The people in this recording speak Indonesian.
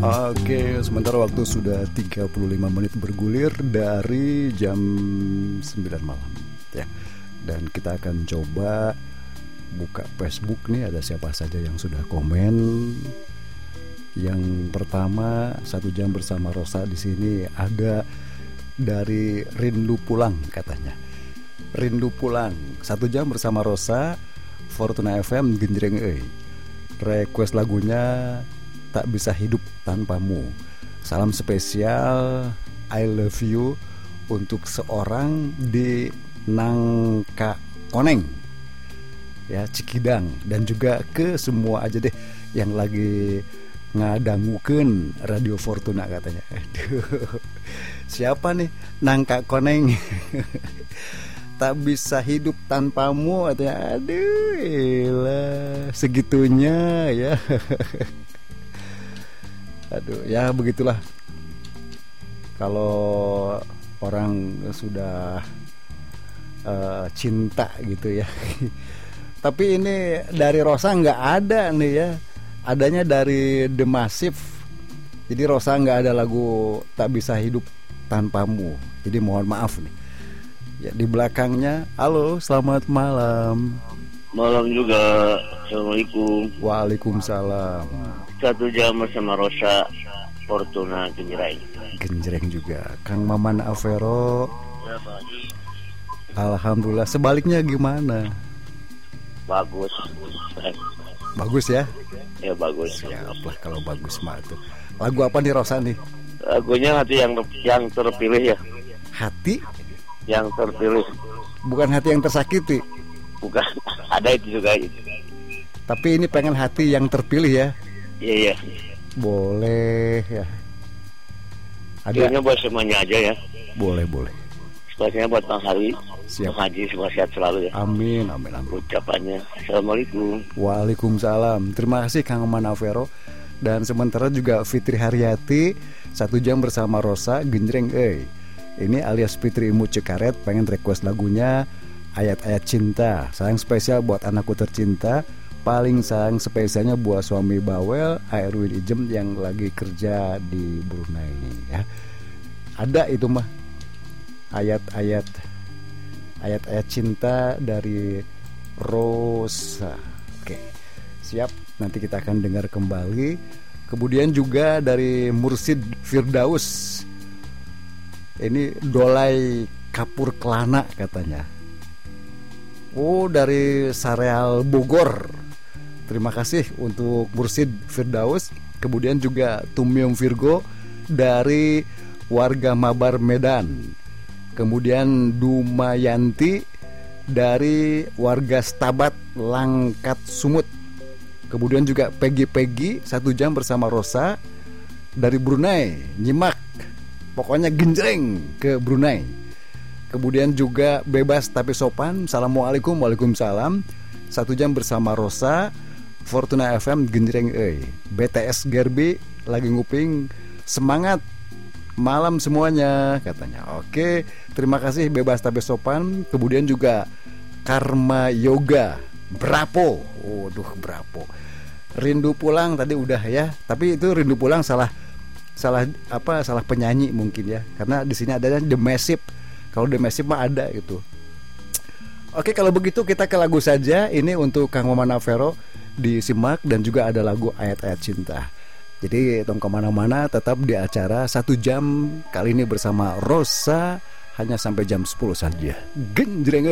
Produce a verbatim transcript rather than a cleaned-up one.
Oke, sementara waktu sudah tiga puluh lima menit bergulir dari jam sembilan malam ya. Dan kita akan coba buka Facebook nih, ada siapa saja yang sudah komen. Yang pertama, satu jam bersama Rosa di sini ada dari Rindu Pulang katanya. Rindu Pulang, satu jam bersama Rosa, Fortuna F M genjreng euy. Request lagunya Tak Bisa Hidup Tanpamu. Salam spesial I love you untuk seorang di Nangka Koneng ya, Cikidang, dan juga ke semua aja deh yang lagi ngadangukeun Radio Fortuna katanya. Aduh, siapa nih Nangka Koneng? Tak bisa hidup tanpamu katanya. Aduh, elah, segitunya ya. Aduh, ya begitulah. Kalau orang sudah uh, cinta gitu ya. Tapi ini dari Rosa nggak ada nih ya. Adanya dari The Massive. Jadi Rosa nggak ada lagu Tak Bisa Hidup Tanpamu. Jadi mohon maaf nih. Ya, di belakangnya, halo, selamat malam. Malam juga. Assalamualaikum. Waalaikumsalam. Satu jam bersama Rosa, Fortuna genjreng. Genjreng juga. Kang Maman Avero. Alhamdulillah. Sebaliknya gimana? Bagus. Bagus ya? Ya bagus. Siap lah kalau bagus mah tuh. Lagu apa nih Rosa nih? Lagunya hati yang yang terpilih ya. Hati yang terpilih. Bukan hati yang tersakiti. Bukan. Ada itu juga. Tapi ini pengen hati yang terpilih ya. Iya, iya. Boleh ya. Ada buat semuanya aja ya. Boleh, boleh. Spesialnya buat Bang Hari. Siap. Bang Haji, semua sehat selalu ya. Amin, amin, amin. Ucapannya Assalamualaikum. Waalaikumsalam. Terima kasih Kang Manavero. Dan sementara juga Fitri Haryati, satu jam bersama Rosa genjreng euy. Ini alias Fitri Imu Cekaret pengen request lagunya Ayat-Ayat Cinta. Sayang spesial buat anakku tercinta. Paling sayang spesialnya buat suami bawel Airwin Ijem yang lagi kerja di Brunei ya. Ada itu mah ayat-ayat ayat-ayat cinta dari Rosa. Oke, siap. Nanti kita akan dengar kembali. Kemudian juga dari Mursid Firdaus. Ini Dolai Kapur Kelana katanya. Oh, dari Sareal Bogor. Terima kasih untuk Mursid Firdaus. Kemudian juga Tumyong Virgo dari warga Mabar Medan. Kemudian Dumayanti dari warga Stabat Langkat Sumut. Kemudian juga Peggy-Peggy satu jam bersama Rosa dari Brunei. Nyimak, pokoknya genjreng ke Brunei. Kemudian juga Bebas Tapi Sopan. Assalamualaikum. Waalaikumsalam. Satu jam bersama Rosa, Fortuna F M genjreng euy. B T S Gerbi lagi nguping. Semangat malam semuanya katanya. Oke, terima kasih Bebas Tapi Sopan. Kemudian juga Karma Yoga Brapo. Waduh, Brapo. Rindu Pulang tadi udah ya. Tapi itu Rindu Pulang salah salah apa? Salah penyanyi mungkin ya. Karena di sini adanya The Massive. Kalau The Massive mah ada gitu. Oke, kalau begitu kita ke lagu saja. Ini untuk Kang Maman Avero disimak, dan juga ada lagu Ayat-Ayat Cinta. Jadi tong kemana-mana tetap di acara satu jam kali ini bersama Rosa, hanya sampai jam sepuluh saja. Genjreng.